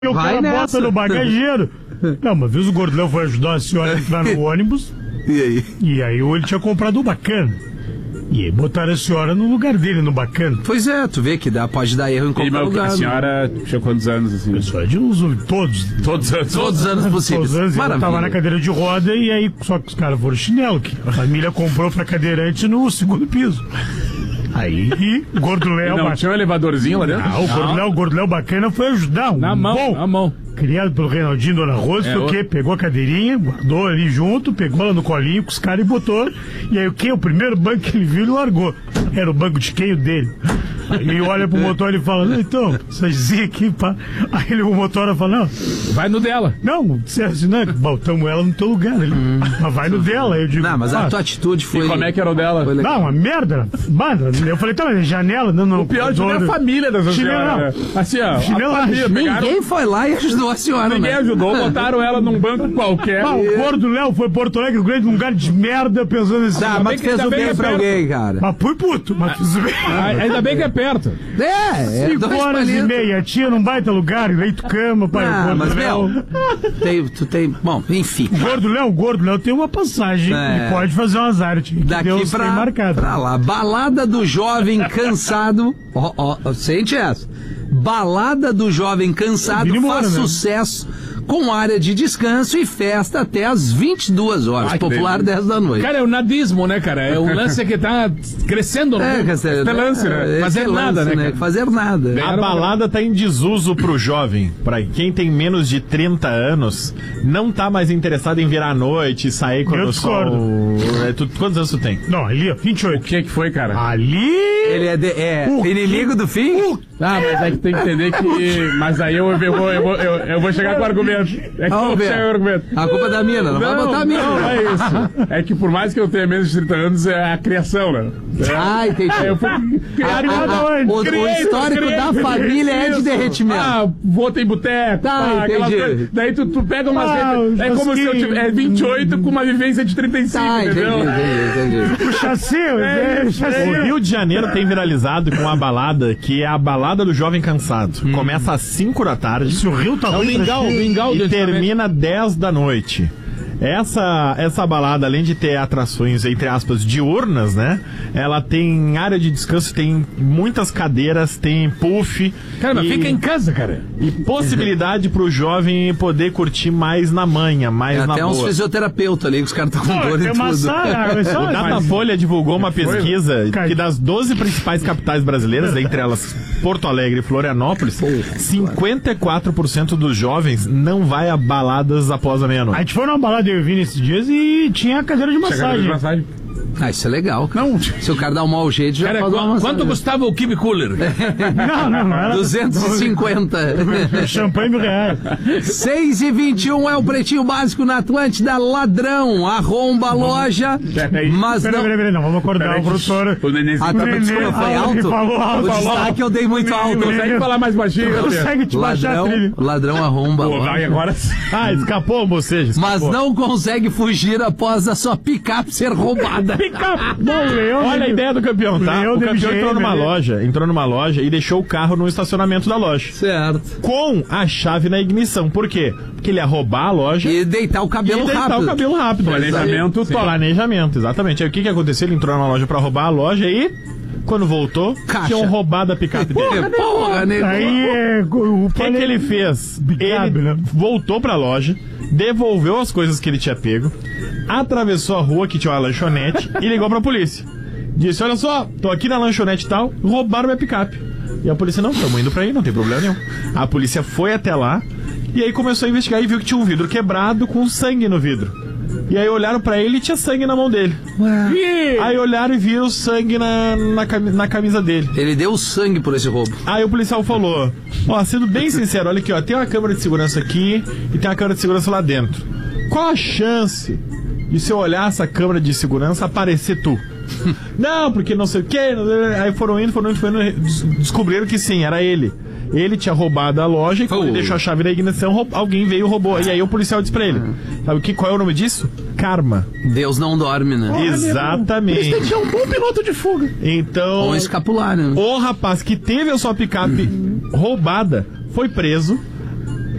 E o cara bota no bagageiro. Não, uma vez o Gordão foi ajudar a senhora a entrar no ônibus. E aí ele tinha comprado o Bacana. E aí botaram a senhora no lugar dele, no Bacana. Pois é, tu vê que pode dar erro em qualquer lugar. A senhora tinha quantos anos, assim? Só de todos os anos possíveis. Todos os anos, ela tava na cadeira de roda e aí só que os caras foram chinelo, que a família comprou pra cadeirante no segundo piso. Aí, o Gordo Léo... Não tinha um elevadorzinho lá dentro? O Gordo Léo Bacana foi ajudar. Na mão. Criado pelo Reinaldinho Dona Rosa, porque pegou a cadeirinha, guardou ali junto, pegou ela no colinho com os caras e botou. E aí o primeiro banco que ele viu, ele largou. Era o banco de quem? O dele. Aí ele olha pro motor e fala, não, então, essa aqui, pá. Aí o motor fala, não. Vai no dela. Não, disseram assim, não, botamos ela no teu lugar. Mas vai no dela. Aí eu digo, não, mas a tua atitude foi... E como é que era o dela? Não, uma merda. Mano, eu falei, tá, mas janela, não. O pior de tudo é a família dessa senhora. Assim, ó, ninguém foi lá e ajudou a senhora, Ninguém ajudou, botaram ela num banco qualquer. O Gordo Léo foi Porto Alegre, grande lugar de merda, pensando assim. Tá, mas fez o bem pra alguém, cara. Mas fui puto, mas fiz o bem. Ainda bem que é perto. 5h30, a tia num baita lugar, leito cama, pai. Mas, tu tem... Bom, enfim. O Gordo Léo tem uma passagem. Ele pode fazer umas artes. Daqui pra lá. Balada do jovem cansado. Sente essa. Balada do jovem cansado faz sucesso com área de descanso e festa até às 22 horas. Popular 10 da noite. Cara, é o nadismo, né, cara? É um lance que tá crescendo, né? Lance, né? Fazer nada, né? Fazer nada. A balada tá em desuso pro jovem. Pra quem tem menos de 30 anos, não tá mais interessado em virar à noite e sair quando o sol... Quantos anos tu tem? Não, ali, 28. O que foi, cara? Ali... Ele é inimigo do fim? Mas é que tem que entender que... Mas aí eu vou chegar com o argumento. É que eu chegar com o argumento. A culpa é da mina, não vai botar a mina. Não, é isso. É que por mais que eu tenha menos de 30 anos, é a criação, né? Entendi. Eu fui o histórico da família é de derretimento. Voto em boteco. Entendi. Daí tu pega uma... É como se eu tivesse 28 com uma vivência de 35, entendeu? Entendi. O chassi. O Rio de Janeiro tem viralizado com uma balada que é a balada do jovem cansado. Começa às 5 da tarde. Se o Rio tá muito e termina 10 da noite. Essa balada, além de ter atrações, entre aspas, diurnas, né? Ela tem área de descanso, tem muitas cadeiras, tem puff. Cara, mas fica em casa, cara. E possibilidade pro jovem poder curtir mais na manha, mais na boa. Até uns fisioterapeutas ali, que os caras estão com dor e tudo. O Datafolha divulgou uma pesquisa que das 12 principais capitais brasileiras, entre elas Porto Alegre e Florianópolis, 54% dos jovens não vai a baladas após a meia-noite. A gente foi numa balada eu vi nesses dias e tinha a cadeira de massagem. Isso é legal. Não. Se o cara dá um mau jeito, já faz uma massagem. Quanto custava o Kibe Cooler? Não era. 250. Champanhe R$1.000. 6h21 é o Pretinho Básico na Atlântida. Ladrão arromba a loja, mas não... Peraí, não, vamos acordar o produtor. Desculpa, foi alto? O destaque eu dei muito alto. Consegue falar mais baixinho? Consegue te baixar a trilha. Ladrão arromba a loja. Agora... escapou, boceja. Mas não consegue fugir após a sua picape ser roubada. Olha a ideia do campeão, tá? O campeão entrou numa loja e deixou o carro no estacionamento da loja. Certo. Com a chave na ignição. Por quê? Porque ele ia roubar a loja e deitar o cabelo rápido. Planejamento, exatamente. Aí o que aconteceu? Ele entrou na loja pra roubar a loja e... Quando voltou, tinham roubado a picape dele. Aí o que ele fez? Ele voltou pra loja, devolveu as coisas que ele tinha pego, atravessou a rua que tinha uma lanchonete e ligou pra polícia. Disse, olha só, tô aqui na lanchonete e tal, roubaram minha picape. E a polícia, não, estamos indo pra aí, não tem problema nenhum. A polícia foi até lá e aí começou a investigar e viu que tinha um vidro quebrado com sangue no vidro. E aí olharam pra ele e tinha sangue na mão dele. Aí olharam e viram sangue na camisa dele. Ele deu sangue por esse roubo. Aí o policial falou, sendo bem sincero, olha aqui, tem uma câmera de segurança aqui e tem uma câmera de segurança lá dentro. Qual a chance de se eu olhar essa câmera de segurança aparecer tu? Não, porque não sei o que. Aí foram indo, descobriram que sim, era ele. Ele tinha roubado a loja e quando ele deixou a chave na ignição, alguém veio e roubou. E aí o policial disse pra ele, sabe qual é o nome disso? Karma. Deus não dorme, né? Exatamente. Esse é um bom piloto de fuga. Então... Ou escapulário. O rapaz que teve a sua picape roubada foi preso